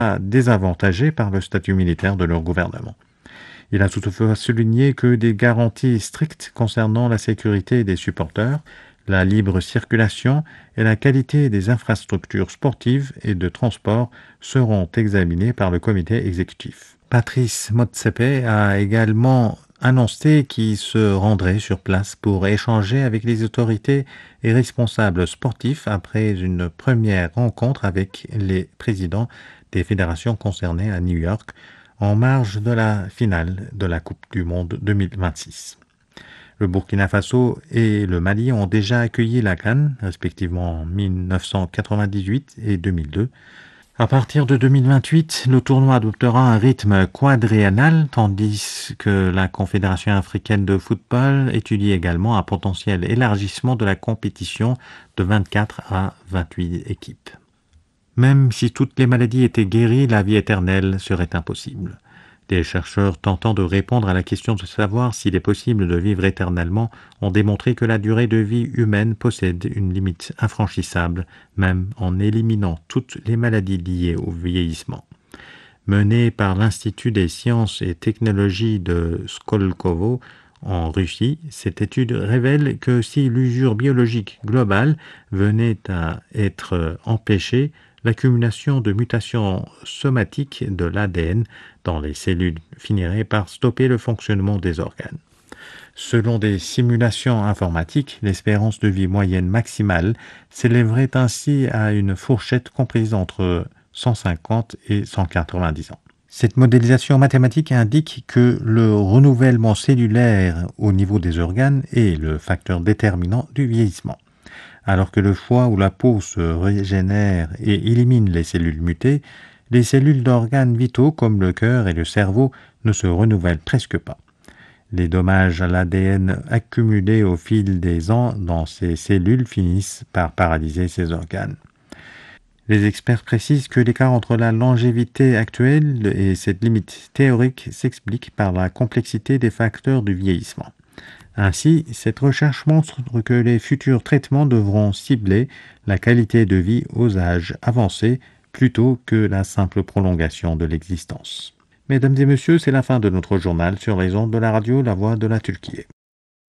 désavantagés par le statut militaire de leur gouvernement. Il a toutefois souligné que des garanties strictes concernant la sécurité des supporters, la libre circulation et la qualité des infrastructures sportives et de transport seront examinées par le comité exécutif. Patrice Motsepe a également annoncé qu'il se rendrait sur place pour échanger avec les autorités et responsables sportifs après une première rencontre avec les présidents des fédérations concernées à New York en marge de la finale de la Coupe du Monde 2026. Le Burkina Faso et le Mali ont déjà accueilli la CAN, respectivement en 1998 et 2002. À partir de 2028, le tournoi adoptera un rythme quadriennal, tandis que la Confédération africaine de football étudie également un potentiel élargissement de la compétition de 24 à 28 équipes. Même si toutes les maladies étaient guéries, la vie éternelle serait impossible. Des chercheurs tentant de répondre à la question de savoir s'il est possible de vivre éternellement ont démontré que la durée de vie humaine possède une limite infranchissable, même en éliminant toutes les maladies liées au vieillissement. Menée par l'Institut des sciences et technologies de Skolkovo en Russie, cette étude révèle que si l'usure biologique globale venait à être empêchée, l'accumulation de mutations somatiques de l'ADN dans les cellules finirait par stopper le fonctionnement des organes. Selon des simulations informatiques, l'espérance de vie moyenne maximale s'élèverait ainsi à une fourchette comprise entre 150 et 190 ans. Cette modélisation mathématique indique que le renouvellement cellulaire au niveau des organes est le facteur déterminant du vieillissement. Alors que le foie ou la peau se régénèrent et éliminent les cellules mutées, les cellules d'organes vitaux comme le cœur et le cerveau ne se renouvellent presque pas. Les dommages à l'ADN accumulés au fil des ans dans ces cellules finissent par paralyser ces organes. Les experts précisent que l'écart entre la longévité actuelle et cette limite théorique s'explique par la complexité des facteurs du vieillissement. Ainsi, cette recherche montre que les futurs traitements devront cibler la qualité de vie aux âges avancés plutôt que la simple prolongation de l'existence. Mesdames et messieurs, c'est la fin de notre journal sur les ondes de la radio La Voix de la Turquie.